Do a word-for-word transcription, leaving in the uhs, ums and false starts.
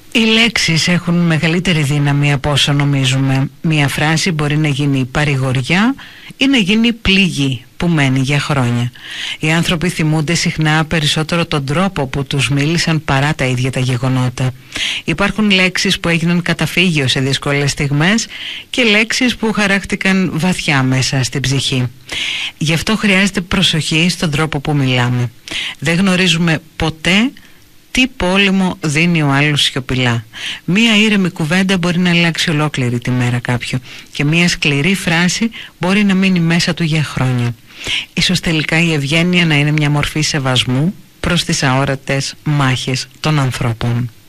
Οι λέξεις έχουν μεγαλύτερη δύναμη από όσο νομίζουμε. Μία φράση μπορεί να γίνει παρηγοριά ή να γίνει πληγή που μένει για χρόνια. Οι άνθρωποι θυμούνται συχνά περισσότερο τον τρόπο που τους μίλησαν παρά τα ίδια τα γεγονότα. Υπάρχουν λέξεις που έγιναν καταφύγιο σε δύσκολες στιγμές και λέξεις που χαράχτηκαν βαθιά μέσα στην ψυχή. Γι' αυτό χρειάζεται προσοχή στον τρόπο που μιλάμε. Δεν γνωρίζουμε ποτέ τι πόλεμο δίνει ο άλλος σιωπηλά. Μία ήρεμη κουβέντα μπορεί να αλλάξει ολόκληρη τη μέρα κάποιου και μία σκληρή φράση μπορεί να μείνει μέσα του για χρόνια. Ίσως τελικά η ευγένεια να είναι μια μορφή σεβασμού προς τις αόρατες μάχες των ανθρώπων.